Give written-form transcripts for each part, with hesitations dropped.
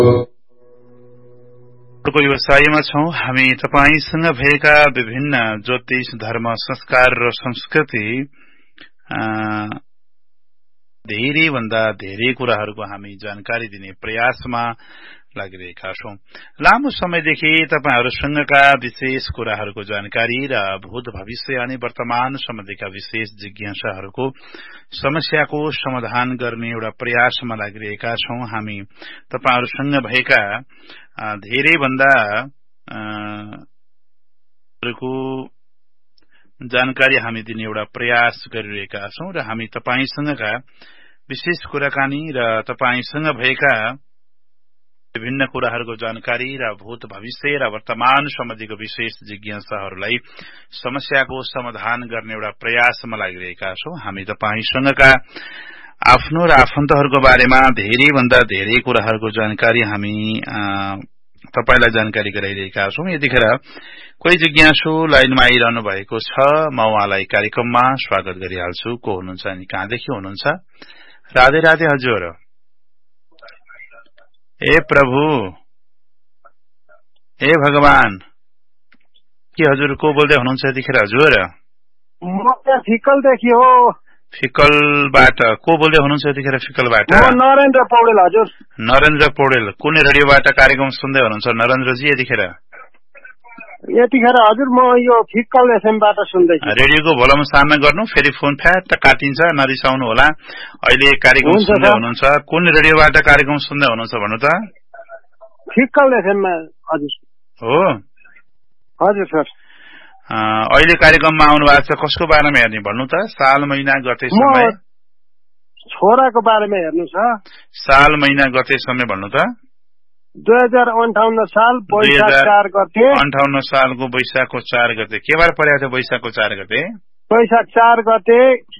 व्यवसायमा छौं हामी। तपाईसँग भएका विभिन्न ज्योतिष, धर्म, संस्कार र संस्कृति धेरै भन्दा धेरै कुराहरूको हामी जानकारी दिने प्रयासमा लागिरहेका छौं। लामो समयदेखि तपाईहरुसँगका विशेष कुराहरूको जानकारी र भूत भविष्य अनि वर्तमान सम्बन्धीका विशेष जिज्ञासाहरूको समस्याको समाधान गर्ने एउटा प्रयासमा लागिरहेका छौं हामी। तपाईहरुसँग भएका धेरै भन्दा जानकारी हामी दिने एउटा प्रयास गरिरहेका छौं र हामी तपाईसँगका विशेष कुराकानी र तपाईसँग भएका विभिन्न कुराहरूको जानकारी र भूत भविष्य र वर्तमान सम्बन्धीको विशेष जिज्ञासाहरूलाई समस्याको समाधान गर्ने एउटा प्रयासमा लागिरहेका छौं हामी। तपाईसँगका आफ्नो र आफन्तहरूको बारेमा धेरै भन्दा धेरै कुराहरूको जानकारी हामी तपाईलाई जानकारी गराइरहेका छौं। यतिखेर कोही जिज्ञासु लाइनमा आइरहनु भएको छ, म उहाँलाई कार्यक्रममा स्वागत गरिहाल्छु। को हुनुहुन्छ अनि कहाँदेखि हुनुहुन्छ? राधे राधे हजुर। ए प्रभु, ए भगवान, के हजुर को बोल्दै हुनुहुन्छ यतिखेर हजुर? म फिकलदेखि हो। फिकलबाट को बोल्दै हुनुहुन्छ यतिखेर? फिकलबाट नरेन्द्र पौडेल हजुर। नरेन्द्र पौडेल, कुन रेडियोबाट कार्यक्रम सुन्दै हुनुहुन्छ नरेन्द्रजी यतिखेर? यतिखेर हजुर म यो फिकल एफएमबाट सुन्दैछु। रेडियोको भोल्युम सामना गर्नु, फेरि फोन फ्याट काटिन्छ, नरिसाउनु होला। अहिले कार्यक्रम सुन्दै हुनुहुन्छ, कुन रेडियोबाट कार्यक्रम सुन्दै हुनुहुन्छ भन्नु त? फिकल एफएममा हजुर। हो हजुर सर। अहिले कार्यक्रममा आउनु भएको छ, कसको बारेमा हेर्ने भन्नु त? साल महिना गते समय? छोराको बारेमा हेर्नु छ। साल महिना गते समय भन्नु त? 2058 साल वैशाख 4 गते। 58 सालको वैशाखको 4 गते। के बार परेको थियो वैशाखको 4 गते? वैशाख 4 गते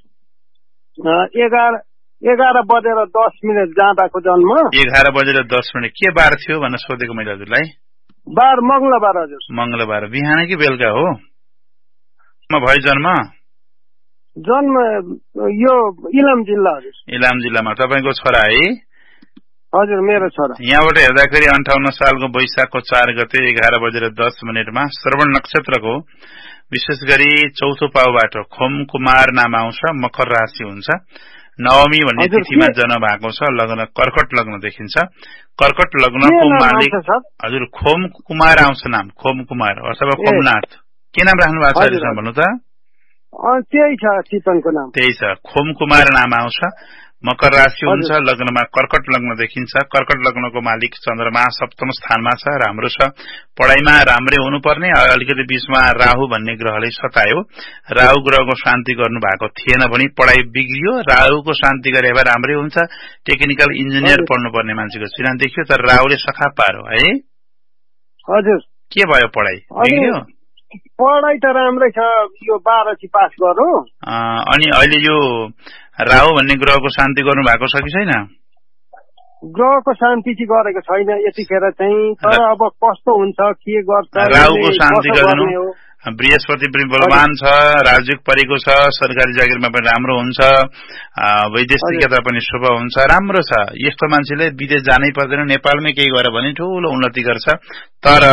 11 बजेर 10 मिनट जाँदाको जन्म। 11 बजेर 10 मिनट। के बार थियो भनेर सोधेको मैले हजुरलाई? बार मंगलबार हजुर। मंगलबार। बिहान कि बेलुका हो भयो जन्म? जन्म यो इलाम जिल्ला हजुर। इलाम जिल्लामा। तपाईको छोरा है? हजुर मेरो छोरा। यहाँबाट हेर्दाखेरि 58 सालको वैशाखको 4 गते 11 बजेर 10 मिनटमा श्रवण नक्षत्रको विशेष गरी चौथो पाउबाट खोम कुमार नाम आउँछ, मकर राशि हुन्छ। नवमी भन्ने तिथिमा जन्म भएको छ। लग्न कर्कट लग्न देखिन्छ। कर्कट लग्नको मालिक हजुर खोम कुमार आउँछ नाम, खोम कुमार अथवा खोमनाथ। के नाम राख्नु भएको छ भन्नु त? त्यही छ चितनको नाम। त्यही छ, खोम कुमार नाम आउँछ। मकर राशि हुन्छ। लग्नमा कर्कट लग्न देखिन्छ। कर्कट लग्नको मालिक चन्द्रमा सप्तम स्थानमा छ, राम्रो छ। पढाइमा राम्रै हुनुपर्ने, अलिकति बीचमा राहु भन्ने ग्रहले सतायो। राहु ग्रहको शान्ति गर्नु भएको थिएन भने पढाइ बिग्रियो। राहुको शान्ति गरे भए राम्रै हुन्छ। टेक्निकल इन्जिनियर पढ्नुपर्ने मान्छेको चिना देखियो, तर राहुले सखा पारो है। हजुर। के भयो पढाइ बिग्रियो? पढाइ त राम्रै छ, यो 12 सी पास गर्नु। अनि अहिले यो राहु भन्ने ग्रहको शान्ति गर्नु भएको छ कि छैन? ग्रहको शान्ति चाहिँ गरेको छैन यतिखेर चाहिँ, तर अब कस्तो हुन्छ के गर्छ? राहुको शान्ति गर्नु। बृहस्पति पनि बलवान छ, राजयोग परेको छ, सरकारी जागिरमा पनि राम्रो हुन्छ, वैदेशिक यात्रा पनि शुभ हुन्छ, राम्रो छ। यस्तो मान्छेले विदेश जानै पर्दैन, नेपालमै केही गरेर भने ठूलो उन्नति गर्छ। तर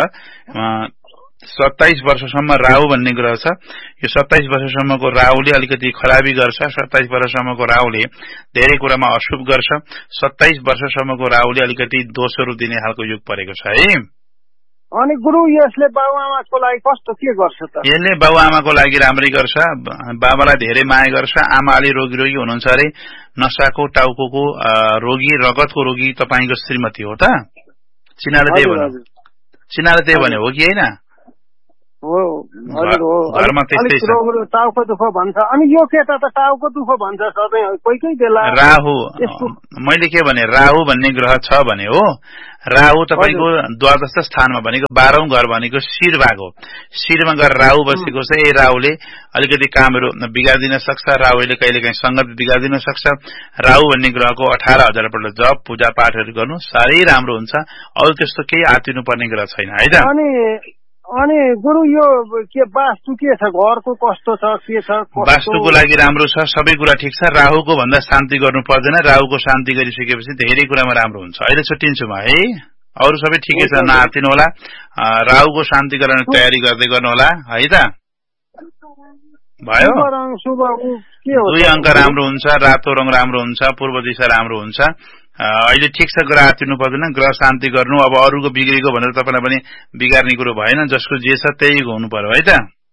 27 वर्षसम्म राहु भन्ने ग्रह छ। यो 27 वर्षसम्मको राहुले अलिकति खराबी गर्छ। 27 वर्षसम्मको राहुले धेरै कुरामा अशुभ गर्छ। 27 वर्षसम्मको राहुले अलिकति दोषहरू दिने खालको योग परेको छ है। अनि गुरु यसले बाबुआमाको लागि कस्तो के गर्छ त? यसले बाबुआमाको लागि राम्रै गर्छ। बाबालाई धेरै माया गर्छ। आमा अलि रोगी हुनुहुन्छ अरे, नसाको टाउको रोगी, रगतको रोगी तपाईको श्रीमती हो त? चिनाले त्यही भन्यो हो कि होइन? हो हजुर हो। घरमा त्यस्तै छ, टाउको दुख भन्छ। अनि यो केटा त टाउको दुख भन्छ सधैँ, कोही बेला। राहु, मैले के भने राहु भन्ने ग्रह छ भने हो। राहु तपाईको द्वादश स्थानमा भनेको 12औं घर भनेको शिर भाग हो। शिरमा गएर राहु बसेको छ। यही राहुले अलिकति कामहरू बिगार्दिन सक्छ। राहुले कहिलेकाहीँ संगत बिगार्दिन सक्छ। राहु भन्ने ग्रहको 18,000 पल्ट जप पूजा पाठहरू गर्नु साह्रै राम्रो हुन्छ। अरू त्यस्तो केही आतिनु पर्ने ग्रह छैन है त? अनि गुरु यो के वास्तु के छ? घरको कस्तो छ, के छ? वास्तुको लागि राम्रो छ, सबै कुरा ठिक छ। राहुको भन्दा शान्ति गर्नु पर्दैन। राहुको शान्ति गरिसकेपछि धेरै कुरामा राम्रो हुन्छ। अहिले छुट्टिन्छु म है। अरू सबै ठिकै छ, नआत्तिनु होला। राहुको शान्ति गर्न तयारी गर्दै गर्नु होला है त। भयो 2 अङ्क राम्रो हुन्छ, रातो रङ राम्रो हुन्छ, पूर्व दिशा राम्रो हुन्छ। अहिले ठिक छ, ग्रह आत्तिनु पर्दैन, ग्रह शान्ति गर्नु। अब अरूको बिग्रेको भनेर तपाईलाई पनि बिगार्ने कुरो भएन, जसको जे छ त्यही हुनु पर्यो है त।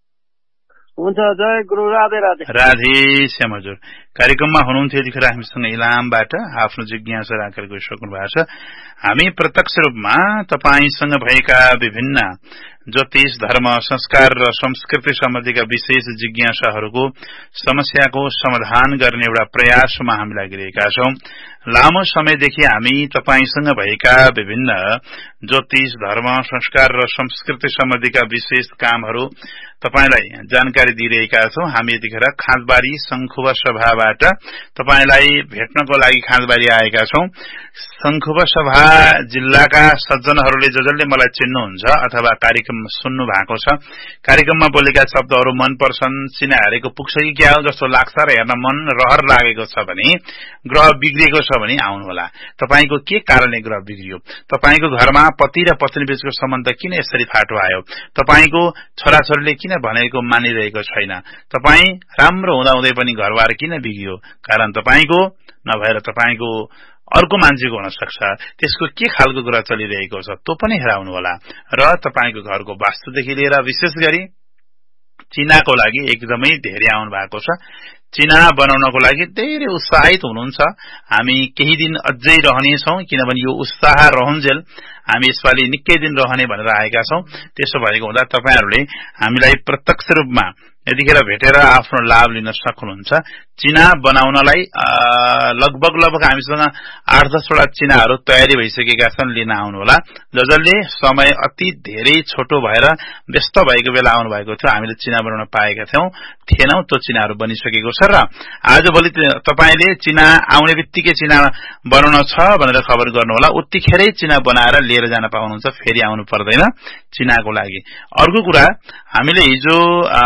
हुन्छ, जय गुरु, राधे राधे। राधे श्याम हजुर। कार्यक्रममा हुनुहुन्थ्यो यतिखेर हामीसँग इलामबाट आफ्नो जिज्ञासा राखेर गइसक्नु भएको छ। हामी प्रत्यक्ष रूपमा तपाईसँग भएका विभिन्न ज्योतिष, धर्म, संस्कार र संस्कृति सम्बन्धीका विशेष जिज्ञासाहरूको समस्याको समाधान गर्ने एउटा प्रयासमा हामी लागिरहेका छौं। लामो समयदेखि हामी तपाईसँग भएका विभिन्न ज्योतिष, धर्म, संस्कार र संस्कृति सम्बन्धीका विशेष कामहरू तपाईलाई जानकारी दिइरहेका छौं। हामी यतिखेर खाँदबारी शंखुवा सभाबाट तपाईलाई भेट्नको लागि खाँदबारी आएका छौं। शंखुवा सभा जिल्लाका सज्जनहरूले जसले मलाई चिन्नुहुन्छ अथवा कार्यक्रम सुन्नु भएको छ, कार्यक्रममा बोलेका शब्दहरू मन पर्छन्, चिनाहारेको पुग्छ कि क्या हो जस्तो लाग्छ र हेर्न मन रहर लागेको छ भने, ग्रह बिग्रिएको छ भने आउनु होला। तपाईको के कारणले ग्रह बिग्रियो, तपाईको घरमा पति र पत्नी बीचको सम्बन्ध किन यसरी फाटो आयो, तपाईको छोराछोरीले किन भनेको मानिरहेको छैन, तपाई राम्रो हुँदाहुँदै पनि घरबार किन बिग्रियो, कारण तपाईको नभएर तपाईको अर्को मान्छेको हुन सक्छ। त्यसको के खालको ग्रह चलिरहेको छ त्यो पनि हेराउनु होला। र तपाईको घरको वास्तुदेखि लिएर विशेष गरी चिनाको लागि एकदमै धेरै आउनु भएको छ। चिना बनाउनको लागि धेरै उत्साहित हुनुहुन्छ। हामी केही दिन अझै रहनेछौं, किनभने यो उत्साह रहन्जेल हामी यसपालि निकै दिन रहने भनेर आएका छौं। त्यसो भएको हुँदा तपाईहरुले हामीलाई प्रत्यक्ष रूपमा यतिखेर भेटेर आफ्नो लाभ लिन सक्नुहुन्छ। चिना बनाउनलाई लगभग हामीसँग 8-10 वटा चिनाहरू तयारी भइसकेका छन्, लिन आउनु होला। जसले समय अति धेरै छोटो भएर व्यस्त भएको बेला आउनु भएको थियो, हामीले चिना बनाउन पाएका थिएनौं, त्यो चिनाहरू बनिसकेको छ। र आजभोलि तपाईले चिना आउने बित्तिकै चिना बनाउन छ भनेर खबर गर्नु होला, उत्तिखेरै चिना बनाएर लिएर जान पाउनुहुन्छ, फेरि आउनु पर्दैन चिनाको लागि। अर्को कुरा, हामीले हिजो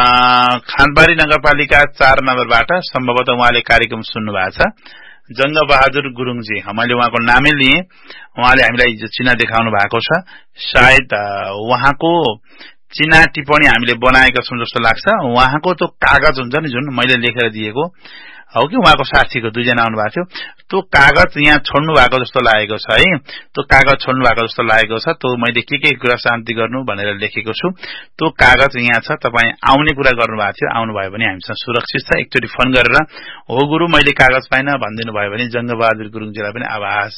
खाँदबारी नगरपालिका 4 नम्बरबाट सम्भवतः उहाँले कार्यक्रम सुन्नु भएको छ, जंगबहादुर गुरुङजी, मैले उहाँको नामै लिएँ। उहाँले हामीलाई हिजो चिना देखाउनु भएको छ। सायद उहाँको चिना टिप्पणी हामीले बनाएका छौं जस्तो लाग्छ। उहाँको त्यो कागज हुन्छ नि जुन मैले लेखेर दिएको हो कि उहाँको साथीको 2 जना आउनु भएको थियो, त्यो कागज यहाँ छोड्नु भएको जस्तो लागेको छ है। त्यो कागज छोड्नु भएको जस्तो लागेको छ। त्यो मैले के ग्रह शान्ति गर्नु भनेर लेखेको छु, त्यो कागज यहाँ छ। तपाई आउने कुरा गर्नु भएको थियो, आउनु भयो भने हामीसँग सुरक्षित छ। एकचोटि फोन गरेर हो गुरु मैले कागज पाइन भनिदिनु भयो भने जंगबहादुर गुरुङजीलाई पनि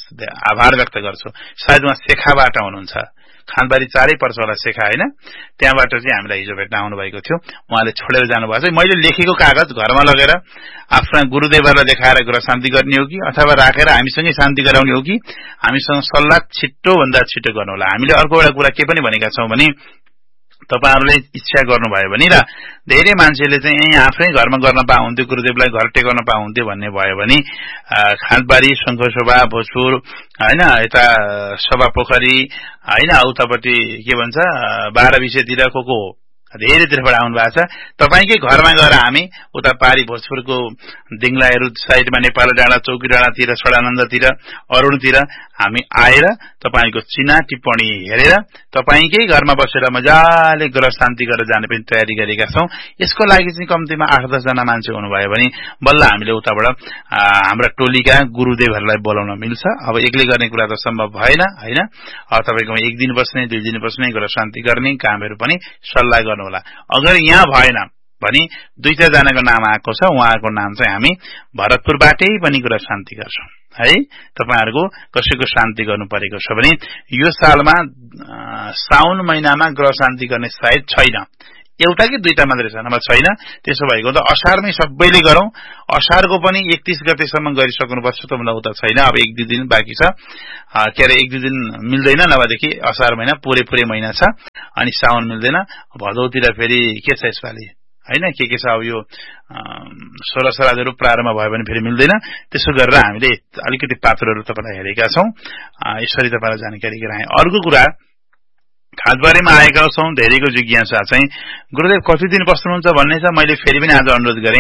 आभार व्यक्त गर्छु। सायद उहाँ शेखाबाट हुनुहुन्छ, खाँदबारी 4 पर्छ होला शेखा हैन, त्यहाँबाट चाहिँ हामीलाई हिजो भेट्न आउनु भएको थियो। उहाँले छोडेर जानुभएको छ। मैले लेखेको कागज घरमा लगेर आफ्ना गुरुदेवहरूलाई देखाएर ग्रह शान्ति गर्ने हो कि अथवा राखेर हामीसँगै शान्ति गराउने हो कि हामीसँग सल्लाह छिट्टो भन्दा छिट्टो गर्नु होला। हामीले अर्को एउटा कुरा के पनि भनेका छौं भने तपाईहरुले इच्छा गर्नुभयो भने र धेरै मान्छेले चाहिँ आफै घरमा गर्न पाउँथ्यो, गुरुदेवलाई घर टेकाउन पाउँथ्यो भन्ने भयो भने खाँदबारी शंखसभा भोजपुर हैन, यता सभा पोखरी हैन, उतापट्टि के भन्छ 12 विषयतिर को धेरै तिरबाट आउनु भएको छ। तपाईकै घरमा गएर हामी उता पारी भोजपुरको दिङलाहरू साइडमा नेपाल डाँडा, चौकी डाँडातिर, सडानन्दतिर, अरुणतिर हामी आएर तपाईको चिना टिप्पणी हेरेर तपाईकै घरमा बसेर मजाले ग्रह शान्ति गरेर जाने पनि तयारी गरेका छौं। यसको लागि चाहिँ कम्तीमा 8-10 जना मान्छे हुनुभयो भने बल्ल हामीले उताबाट हाम्रा टोलीका गुरुदेवहरूलाई बोलाउन मिल्छ। अब एक्लै गर्ने कुरा त सम्भव भएन हैन। तपाईकोमा 1 दिन बस्ने, 2 दिन बस्ने, ग्रह शान्ति गर्ने कामहरू पनि सल्लाह गर्नु होला। अगर यहाँ भएन भने 2-4 जनाको नाम आएको छ, उहाँको नाम चाहिँ हामी भरतपुरबाटै पनि ग्रह शान्ति गर्छौं है। तपाईहरुको कसैको शान्ति गर्नु परेको छ भने यो सालमा साउन महिनामा ग्रह शान्ति गर्ने सायद छैन, एउटा कि 2टा मात्रै छ, नभए छैन। त्यसो भएको त असारमै सबैले गरौं। असारको पनि 31 गतेसम्म गरिसक्नुपर्छ, त भन्दा उता छैन। अब 1-2 दिन बाँकी छ, के अरे 1-2 दिन मिल्दैन, नभएदेखि असार महिना पुरै महिना छ, अनि साउन मिल्दैन। भदौतिर फेरि के छ यसपालि हैन, के छ अब यो 16 श्राद्धहरू प्रारम्भ भयो भने फेरि मिल्दैन। त्यसो गरेर हामीले अलिकति पात्रहरू तपाईलाई हेरेका छौं, यसरी तपाईलाई जानकारी गराए। अर्को कुरा, खाँदबारीमा आएका छौं, धेरैको जिज्ञासा चाहिँ गुरुदेव कति दिन बस्नुहुन्छ भन्ने छ। मैले फेरि पनि आज अनुरोध गरेँ,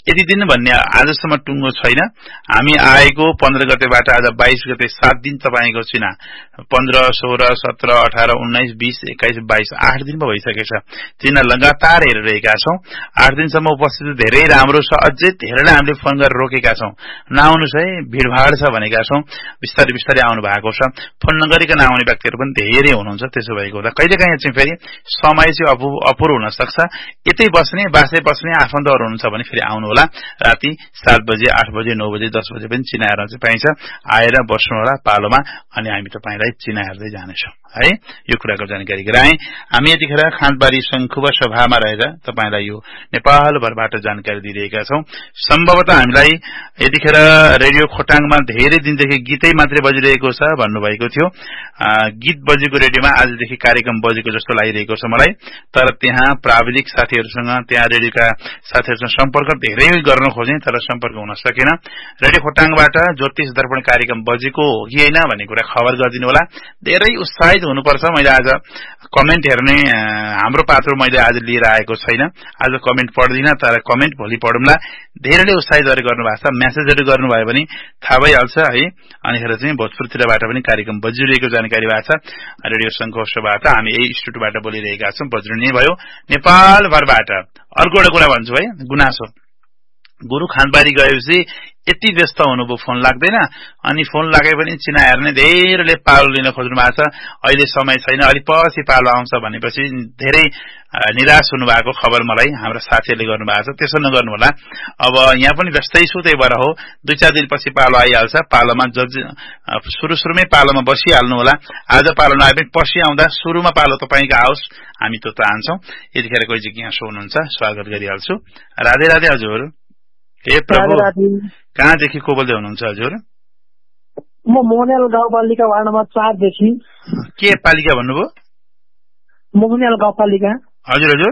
यति दिन भन्ने आजसम्म टुङ्गो छैन। हामी आएको 15 गतेबाट आज 22 गते 7 दिन तपाईको चिना 15, 16, 17, 18, 19, 20, 21, 22 8 दिन पो भइसकेछ। चिना लगातार हेरिरहेका छौं। 8 दिनसम्म उपस्थिति धेरै राम्रो छ। अझै धेरैले हामीले फोन गरेर रोकेका छौं, नआउनुस् है भिडभाड छ भनेका छौं। बिस्तारै बिस्तारै आउनु भएको छ। फोन नगरिकन आउने व्यक्तिहरु पनि धेरै हुनुहुन्छ। त्यसो भएको हुँदा कहिलेकाहीँ चाहिँ फेरि समय चाहिँ अपुरो हुन सक्छ। यतै बस्ने बासै बस्ने आफन्तहरु हुनुहुन्छ भने फेरि आउनु होला। राति 7 बजे 8 बजे 9 बजे 10 बजे पनि चिना हेर्न चाहिँ पाइन्छ। आएर बस्नु होला पालोमा अनि हामी तपाईलाई चिना हेर्दै जानेछौं है। यो कुराको जानकारी गराए। हामी यतिखेर खाँदबारी शंखुवा सभामा रहेर तपाईलाई यो नेपालभरबाट जानकारी दिइरहेका छौं। सम्भवतः हामीलाई यतिखेर रेडियो खोटाङमा धेरै दिनदेखि गीतै मात्रै बजिरहेको छ भन्नुभएको थियो। गीत बजेको रेडियोमा आजदेखि कार्यक्रम बजेको जस्तो लागिरहेको छ मलाई। तर त्यहाँ प्राविधिक साथीहरुसँग त्यहाँ रेडियोका साथीहरुसँग सम्पर्क धेरै गर्न खोजे तर सम्पर्क हुन सकेन। रेडियो खोटाङबाट ज्योतिष दर्पण कार्यक्रम बजेको हो कि हैन भन्ने कुरा खबर गरिदिनु होला। धेरै उत्साहित हुनुपर्छ। मैले आज कमेन्ट हेर्ने हाम्रो पात्रो मैले आज लिएर आएको छैन। आज कमेन्ट पढ्दिन तर कमेन्ट भोलि पढौँला। धेरैले उत्साहित गर्नु भएको छ। मेसेजहरु गर्नुभयो भने थाहा भइहाल्छ है। अनिखेर चाहिँ भोजपुरतिरबाट पनि कार्यक्रम बजिरहेको जानकारी भएको छ। रेडियो शंखुवाबाट हामी यही स्टुडियोबाट बोलिरहेका छौं। बज्रनी भयो नेपालभरबाट। अर्को एउटा कुरा भन्छु है, गुनासो गुरु खाँदबारी गएपछि यति व्यस्त हुनुभयो फोन लाग्दैन। अनि फोन लागे पनि चिना हेर्ने धेरैले पालो लिन खोज्नु भएको छ। अहिले समय छैन, अलि पछि पालो आउँछ भनेपछि धेरै निराश हुनु भएको खबर मलाई हाम्रो साथीहरुले गर्नु भएको छ। त्यसो नगर्नु होला। अब यहाँ पनि व्यस्तै छु त्यही भएर हो 2-4 दिनपछि पालो आइहाल्छ। पालोमा सुरुमै पालोमा बसिहाल्नु होला। आज पालो नआए पनि पछि आउँदा सुरुमा पालो तपाईको आओस् हामी त चाहन्छौं। यतिखेर कोही जिज्ञासु हुनुहुन्छ स्वागत गरिहाल्छु। राधे राधे हजुर। हे प्रभु कहाँदेखि को बोल्दै हुनुहुन्छ हजुर? म मोहनियाल गाउँपालिका वार्ड नम्बर 4 देखि। के पालिका भन्नुभयो? मोहनियाल गाउँपालिका। हजुर हजुर।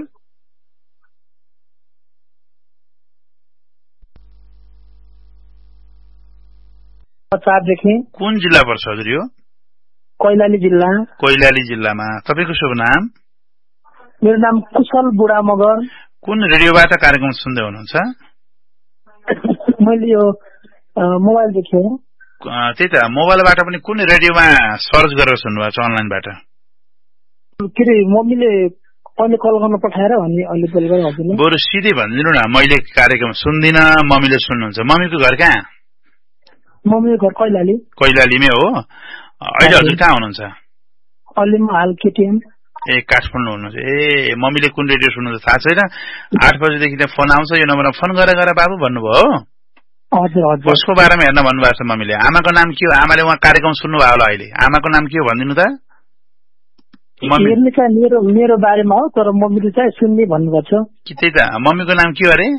कुन जिल्ला पर्छ हजुर यो? कैलाली जिल्ला। कैलाली जिल्लामा। तपाईको शुभ नाम? मेरो नाम कुशल बुढा मगर। कुन रेडियोबाट कार्यक्रम सुन्दै हुनुहुन्छ? मैले यो मोबाइल देखेँ। त्यही त मोबाइलबाट पनि कुन रेडियोमा सर्च गरेर सुन्नुभएको छ अनलाइनबाट? के रे मम्मीले अहिले कल गर्न पठाएर अनि अहिले कल गरे हजुरले। बरु सिधै भनिदिनु न, मैले कार्यक्रम सुन्दिन मम्मीले सुन्नुहुन्छ। मम्मीको घर कहाँ? मम्मीको घर कैलाली। कैलालीमै हो। अहिले हजुर कहाँ हुनुहुन्छ? अहिले म हाल केटीएम। ए काठमाडौँ हुनुहुन्छ। ए मम्मीले कुन रेडियो सुन्नुहुन्छ थाहा छैन। 8 बजेदेखि त्यहाँ फोन आउँछ यो नम्बरमा फोन गरेर बाबु भन्नुभयो हो। हजुर हजुर। कसको बारेमा हेर्न भन्नुभएको छ मम्मीले? आमाको नाम के हो? आमाले उहाँ कार्यक्रम सुन्नुभयो होला अहिले। आमाको नाम के हो भनिदिनु त। हेर्ने चाहिँ मेरो बारेमा हो तर मम्मीले चाहिँ सुन्ने भन्नुभएको छ। कि त्यही त मम्मीको नाम के हो अरे?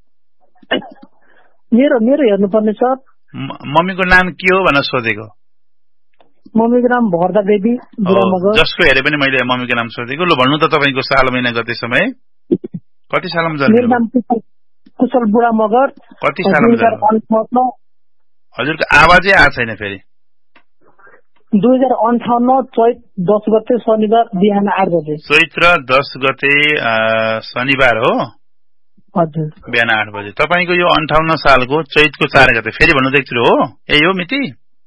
मेरो हेर्नुपर्ने सर। मम्मीको नाम के हो भनेर सोधेको। मम्मीको नाम भरदा देवी बुढा मगर। जसको हेरे पनि मैले मम्मीको नाम सोधेको। ल भन्नु त तपाईको साल महिना गते समय कति सालमा जन्म? मेरो नाम कुशल बुढा मगर। कति सालमा जन्म? हजुरको आवाजै आएको छैन फेरि। 2058 चैत 10 गते शनिबार बिहान 8 बजे। चैत्र 10 गते शनिबार हो। हजुर। बिहान 8 बजे। तपाईको यो 58 सालको चैतको 4 गते फेरि भन्नु त एकचोटि हो। यही हो मिति?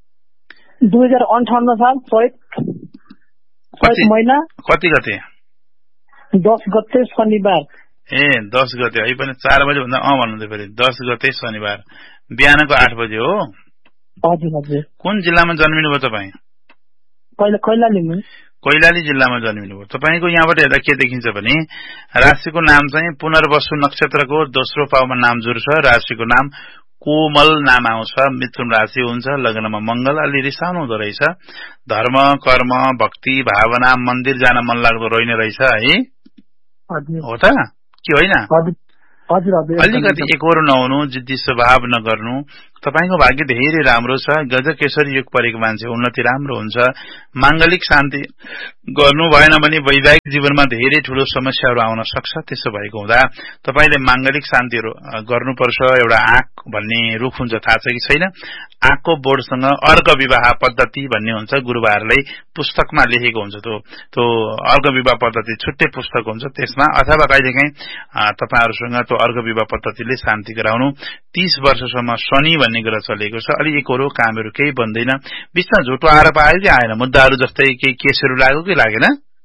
2058 साल चैत महिना कति गते? 10 गते शनिबार। ए 10 गते है पनि 4 बजे भन्दा भन्नु त फेरि 10 गते शनिबार बिहानको 8 बजे हो। हजुर हजुर। कुन जिल्लामा जन्मिनु भयो तपाईँ? कैलालीमा। कैलाली जिल्लामा जन्मिनु भयो। तपाईको यहाँबाट हेर्दा के देखिन्छ भने राशिको नाम चाहिँ पुनर्वसु नक्षत्रको दोस्रो पाउमा नाम जुर्छ। राशिको नाम कोमल नाम आउँछ। मिथुन राशि हुन्छ। लग्नमा मंगल। अलि रिसाउनु हुँदो रहेछ। धर्म कर्म भक्ति भावना मन्दिर जान मन लाग्दो रहेन रहेछ है। हो त कि होइन? हजुर हजुर। अलिकति एकोहोरो नहुनु, जिद्दी स्वभाव नगर्नु, तपाईको भाग्य धेरै राम्रो छ। गजकेशरी योग परेको मान्छे उन्नति राम्रो हुन्छ। मांगलिक शान्ति गर्नु भएन भने वैवाहिक जीवनमा धेरै ठूलो समस्याहरू आउन सक्छ। त्यसो भएको हुँदा तपाईले मांगलिक शान्तिहरू गर्नुपर्छ। एउटा आँक भन्ने रुख हुन्छ, थाहा छ कि छैन? आँकको बोर्डसँग अर्घ विवाह पद्धति भन्ने हुन्छ, गुरुबारलाई पुस्तकमा लेखेको हुन्छ। त्यो अर्घ विवाह पद्धति छुट्टै पुस्तक हुन्छ त्यसमा, अथवा कहिलेकाहीँ तपाईहरुसँग त्यो अर्घ विवाह पद्धतिले शान्ति गराउनु। 30 वर्षसम्म शनि भन्ने ग्रह चलेको छ। अलि एकोरो कामहरू केही बन्दैन। बीचमा झुटो आरोप आयो कि आएन? मुद्दाहरू जस्तै केही केसहरू लाग्यो कि लागेन?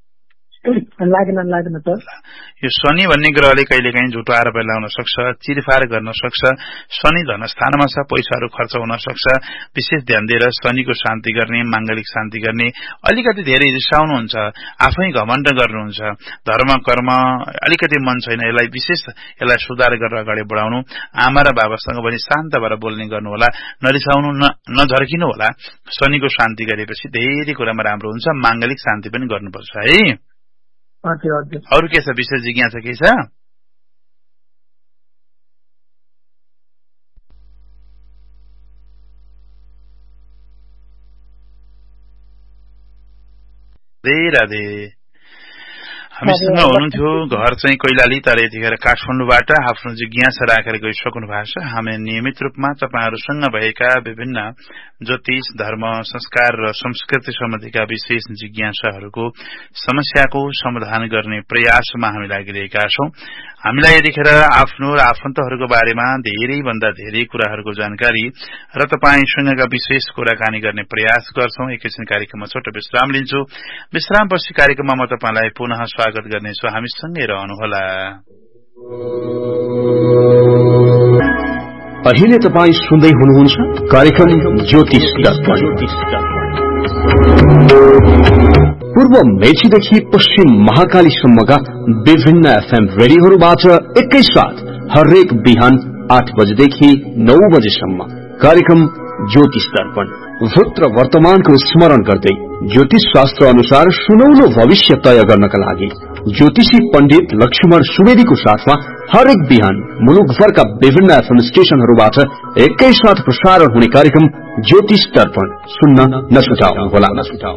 लागेन सर। यो शनि भन्ने ग्रहले कहिलेकाहीँ झुटो आरोप लगाउन सक्छ, चिरफार गर्न सक्छ। शनि धनस्थानमा छ, पैसाहरू खर्च हुन सक्छ। विशेष ध्यान दिएर शनिको शान्ति गर्ने, मांगलिक शान्ति गर्ने। अलिकति धेरै रिसाउनुहुन्छ, आफै घमण्ड गर्नुहुन्छ, धर्म कर्म अलिकति मन छैन, यसलाई सुधार गरेर अगाडि बढाउनु। आमा र बाबासँग पनि शान्त भएर बोल्ने गर्नु होला, नरिसाउनु, नझर्किनु होला। शनिको शान्ति गरेपछि धेरै कुरामा राम्रो हुन्छ। मांगलिक शान्ति पनि गर्नुपर्छ है। अरु के छ विशेष जिज्ञासा के छ? राधे हामीसँग हुनुहुन्थ्यो घर चाहिँ कैलाली, तर यतिखेर काठमाडौँबाट आफ्नो जिज्ञासा राखेर गइसक्नु भएको छ। हामी नियमित रूपमा तपाईहरुसँग भएका विभिन्न ज्योतिष, धर्म, संस्कार र संस्कृति सम्बन्धीका विशेष जिज्ञासाहरूको समस्याको समाधान गर्ने प्रयासमा हामी लागिरहेका छौं। हामीलाई यतिखेर आफ्नो र आफन्तहरूको बारेमा धेरै भन्दा धेरै कुराहरूको जानकारी र तपाईसँगका विशेष कुराकानी गर्ने प्रयास गर्छौं। एकैछिन कार्यक्रममा छोटो विश्राम लिन्छु। विश्रामपछि कार्यक्रममा म तपाईलाई पुनः स्वागत गर्नेछु। हामीसँगै रहनुहोला। अहिले तपाई सुन्दै हुनुहुन्छ कार्यक्रम ज्योतिष दर्पण। पूर्व मेचीदेखि पश्चिम महाकालीसम्मका विभिन्न एफएम रेडियोहरूबाट एकैसाथ हरेक बिहान 8 बजेदेखि 9 बजेसम्म कार्यक्रम ज्योतिष दर्पण। भूत र वर्तमानको स्मरण गर्दै ज्योतिष शास्त्र अनुसार सुनौलो भविष्य तय गर्नका लागि ज्योतिषी पण्डित लक्ष्मण सुवेदीको साथमा हरेक बिहान मुलुकभरका विभिन्न एफएम स्टेशनहरूबाट एकैसाथ प्रसारण हुने कार्यक्रम ज्योतिष दर्पण सुन्न नछुटाउनुहोला।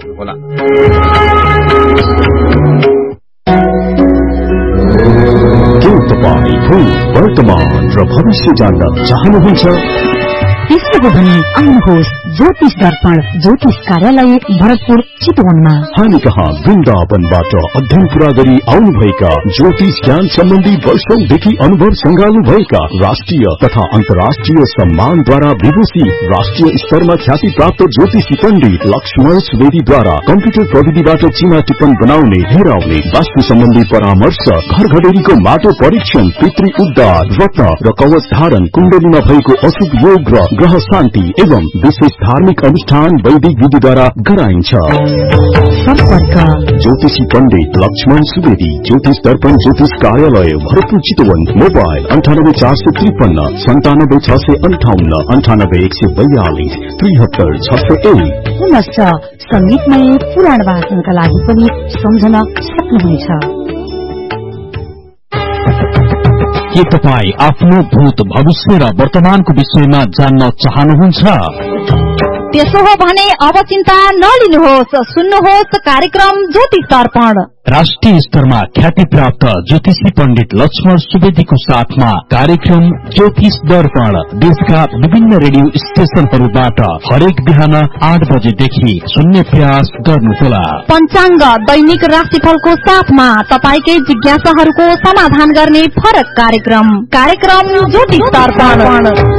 के तपाई भूत, वर्तमान र भविष्य जान्न चाहनुहुन्छ? त्यसको भने आउनुहोस् ज्योतिष दर्पण ज्योतिष कार्यालय भरतपुर चितवनमा। हामी कहाँ वृन्दावनबाट अध्ययन पूरा गरी आउनुभएका ज्योतिष ज्ञान सम्बन्धी वर्षौंदेखि अनुभव संगाल्नु भएका राष्ट्रिय तथा अन्तर्राष्ट्रिय सम्मानद्वारा विभूषित राष्ट्रिय स्तरमा ख्याति प्राप्त ज्योतिषी पण्डित लक्ष्मण सुवेदीद्वारा कम्प्युटर प्रविधिबाट चिना टिप्पण बनाउने, हेराउने, वास्तु सम्बन्धी परामर्श, घर घडेरीको माटो परीक्षण, पितृ उद्धार, रत्न र कवच धारण, कुण्डलीमा भएको अशुभ योग र ग्रह शान्ति एवं विशेष धार्मिक अनुष्ठान वैदिक विधिद्वारा गराइन्छ। सम्पर्क ज्योतिषी पण्डित लक्ष्मण सुवेदी, ज्योतिष दर्पण ज्योतिष कार्यालय भरतपुर चितवन। मोबाइल 98453 97658 98142 73601। पुनश्च संगीतमय पुराण वाचनका लागि पनि सम्झन सक्नुहुन्छ। के तपाईँ आफ्नो भूत, भविष्य र वर्तमानको विषयमा जान्न चाहनुहुन्छ? त्यसो हो भने अब चिन्ता नलिनुहोस्, सुन्नुहोस् कार्यक्रम ज्योतिष दर्पण। राष्ट्रिय स्तरमा ख्याति प्राप्त ज्योतिषी पण्डित लक्ष्मण सुवेदीको साथमा कार्यक्रम ज्योतिष दर्पण देशका विभिन्न रेडियो स्टेशनहरूबाट हरेक बिहान 8 बजेदेखि सुन्ने प्रयास गर्नुहोला। पञ्चाङ्ग, दैनिक राशिफलको साथमा तपाईकै जिज्ञासाहरूको समाधान गर्ने फरक कार्यक्रम ज्योतिष दर्पण।